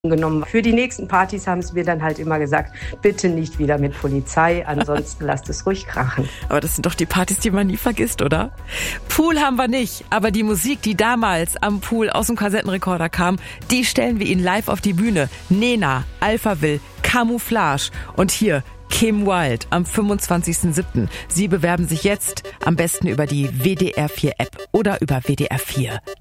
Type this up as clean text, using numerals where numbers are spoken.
genommen. Für die nächsten Partys haben sie mir dann halt immer gesagt, bitte nicht wieder mit Polizei, ansonsten lasst es ruhig krachen. Aber das sind doch die Partys, die man nie vergisst, oder? Pool haben wir nicht, aber die Musik, die damals am Pool aus dem Kassettenrekorder kam, die stellen wir Ihnen live auf die Bühne. Nena, Alphaville, Camouflage und hier Kim Wilde am 25.07. Sie bewerben sich jetzt am besten über die WDR 4 App oder über WDR4.de.